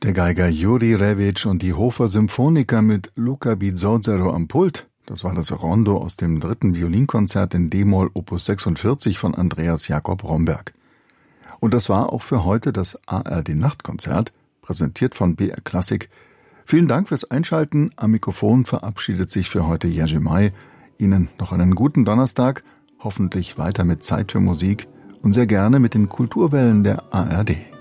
Der Geiger Juri Revic und die Hofer Symphoniker mit Luca Bizzozero am Pult. Das war das Rondo aus dem 3. Violinkonzert in D-Moll Opus 46 von Andreas Jakob Romberg. Und das war auch für heute das ARD Nachtkonzert, präsentiert von BR Klassik. Vielen Dank fürs Einschalten. Am Mikrofon verabschiedet sich für heute Jerzy May. Ihnen noch einen guten Donnerstag, hoffentlich weiter mit Zeit für Musik und sehr gerne mit den Kulturwellen der ARD.